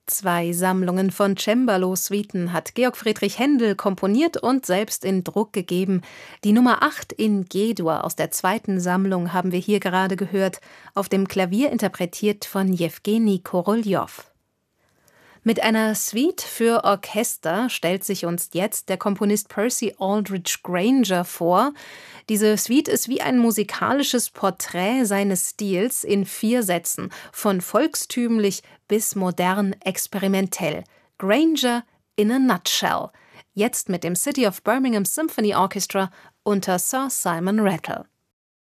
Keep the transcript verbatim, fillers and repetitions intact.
Zwei Sammlungen von Cembalo-Suiten hat Georg Friedrich Händel komponiert und selbst in Druck gegeben. Die Nummer acht in G-Dur aus der zweiten Sammlung haben wir hier gerade gehört, auf dem Klavier interpretiert von Jewgeni Koroljow. Mit einer Suite für Orchester stellt sich uns jetzt der Komponist Percy Aldridge Granger vor. Diese Suite ist wie ein musikalisches Porträt seines Stils in vier Sätzen, von volkstümlich bis modern experimentell. Granger in a nutshell. Jetzt mit dem City of Birmingham Symphony Orchestra unter Sir Simon Rattle.